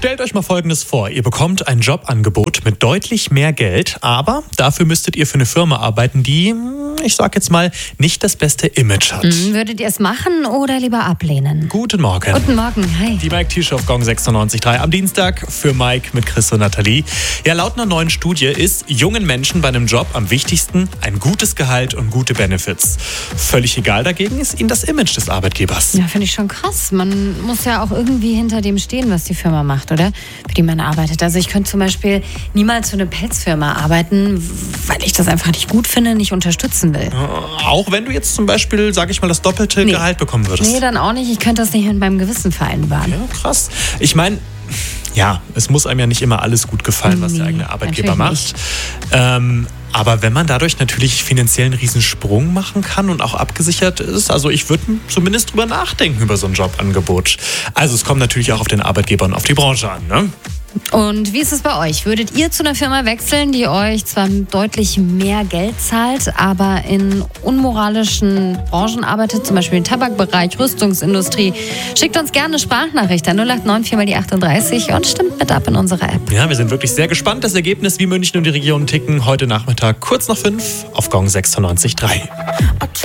Stellt euch mal Folgendes vor. Ihr bekommt ein Jobangebot mit deutlich mehr Geld, aber dafür müsstet ihr für eine Firma arbeiten, die, ich sag jetzt mal, nicht das beste Image hat. Würdet ihr es machen oder lieber ablehnen? Guten Morgen. Guten Morgen, hi. Die Mike T-Show auf Gong 96.3 am Dienstag für Mike mit Chris und Nathalie. Ja, laut einer neuen Studie ist jungen Menschen bei einem Job am wichtigsten ein gutes Gehalt und gute Benefits. Völlig egal dagegen ist ihnen das Image des Arbeitgebers. Ja, finde ich schon krass. Man muss ja auch irgendwie hinter dem stehen, was die Firma macht, oder? Für die man arbeitet. Also ich könnte zum Beispiel niemals für eine Pelzfirma arbeiten, weil ich das einfach nicht gut finde, nicht unterstützen will. Auch wenn du jetzt zum Beispiel, sag ich mal, das doppelte Gehalt bekommen würdest. Nee, dann auch nicht. Ich könnte das nicht mit meinem Gewissen vereinbaren. Ja, krass. Ich meine, ja, es muss einem ja nicht immer alles gut gefallen, was der eigene Arbeitgeber macht. Aber wenn man dadurch natürlich finanziell einen Riesensprung machen kann und auch abgesichert ist, also ich würde zumindest drüber nachdenken über so ein Jobangebot. Also es kommt natürlich auch auf den Arbeitgeber und auf die Branche an, ne? Und wie ist es bei euch? Würdet ihr zu einer Firma wechseln, die euch zwar deutlich mehr Geld zahlt, aber in unmoralischen Branchen arbeitet, zum Beispiel im Tabakbereich, Rüstungsindustrie? Schickt uns gerne eine Sprachnachricht an 0894 mal die 38 und stimmt mit ab in unserer App. Ja, wir sind wirklich sehr gespannt. Das Ergebnis, wie München und die Region ticken, heute Nachmittag kurz nach 5 auf Gong 96.3.